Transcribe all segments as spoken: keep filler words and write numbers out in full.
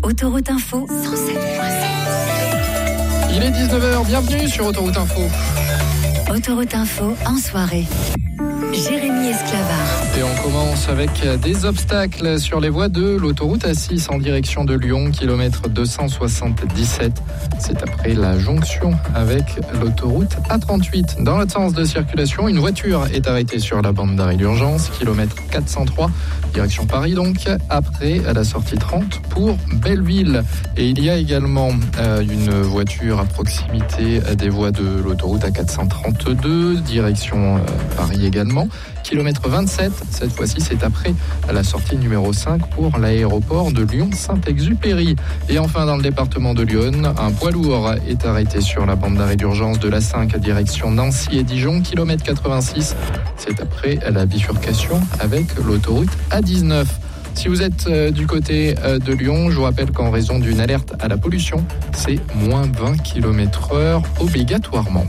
Autoroute Info cent sept virgule sept. Il est dix-neuf heures, bienvenue sur Autoroute Info. Autoroute Info en soirée. Jérémy Esclavard. Et on commence avec des obstacles sur les voies de l'autoroute A six en direction de Lyon, kilomètre deux cent soixante-dix-sept. C'est après la jonction avec l'autoroute A trente-huit. Dans l'autre sens de circulation, une voiture est arrêtée sur la bande d'arrêt d'urgence, kilomètre quatre cent trois, direction Paris donc, après à la sortie trente pour Belleville. Et il y a également euh, une voiture à proximité des voies de l'autoroute A quatre cent trente-deux, direction euh, Paris également. Kilomètre vingt-sept, cette fois-ci c'est après la sortie numéro cinq pour l'aéroport de Lyon-Saint-Exupéry. Et enfin dans le département de Lyon, un poids lourd est arrêté sur la bande d'arrêt d'urgence de l'A cinq direction Nancy et Dijon, kilomètre quatre-vingt-six. C'est après la bifurcation avec l'autoroute A dix-neuf. Si vous êtes euh, du côté euh, de Lyon, je vous rappelle qu'en raison d'une alerte à la pollution, c'est moins vingt kilomètres heure obligatoirement.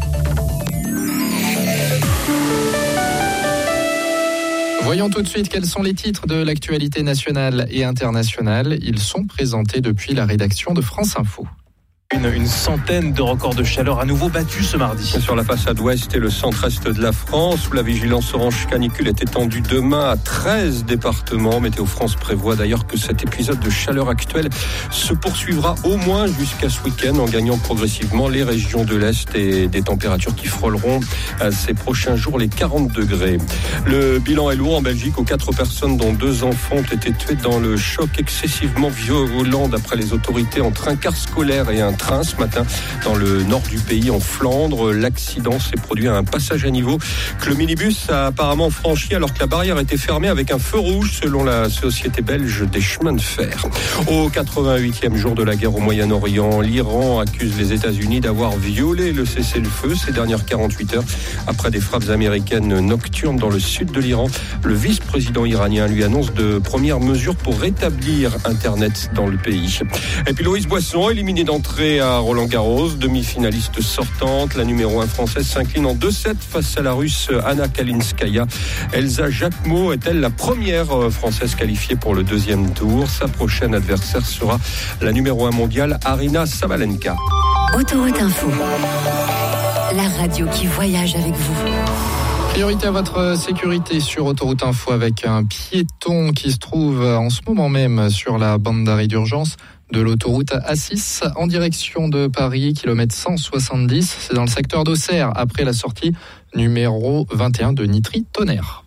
Voyons tout de suite quels sont les titres de l'actualité nationale et internationale. Ils sont présentés depuis la rédaction de France Info. Une, une centaine de records de chaleur à nouveau battus ce mardi. Sur la façade ouest et le centre-est de la France, où la vigilance orange canicule est étendue demain à treize départements. Météo France prévoit d'ailleurs que cet épisode de chaleur actuelle se poursuivra au moins jusqu'à ce week-end, en gagnant progressivement les régions de l'Est et des températures qui frôleront ces prochains jours les quarante degrés. Le bilan est lourd en Belgique, où quatre personnes, dont deux enfants, ont été tuées dans le choc excessivement violent d'après les autorités entre un car scolaire et un train ce matin dans le nord du pays, en Flandre. L'accident s'est produit à un passage à niveau que le minibus a apparemment franchi alors que la barrière était fermée avec un feu rouge, selon la société belge des chemins de fer. Au quatre-vingt-huitième jour de la guerre au Moyen-Orient, l'Iran accuse les États-Unis d'avoir violé le cessez-le-feu ces dernières quarante-huit heures après des frappes américaines nocturnes dans le sud de l'Iran. Le vice-président iranien lui annonce de premières mesures pour rétablir Internet dans le pays. Et puis Loïs Boisson, éliminé d'entrée à Roland-Garros, demi-finaliste sortante. La numéro un française s'incline en deux sept face à la russe Anna Kalinskaya. Elsa Jacquemot est-elle la première française qualifiée pour le deuxième tour? Sa prochaine adversaire sera la numéro un mondiale Aryna Sabalenka. Autoroute Info, la radio qui voyage avec vous. Priorité à votre sécurité sur Autoroute Info avec un piéton qui se trouve en ce moment même sur la bande d'arrêt d'urgence de l'autoroute A six en direction de Paris, kilomètre cent soixante-dix. C'est dans le secteur d'Auxerre, après la sortie numéro vingt et un de Nitry-Tonnerre.